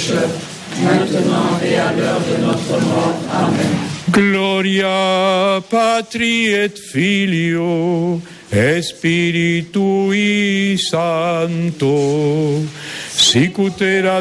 pécheurs, maintenant et à l'heure de notre mort. Amen. Gloria Patri et Filio et Spiritui Sancto, sic ut erat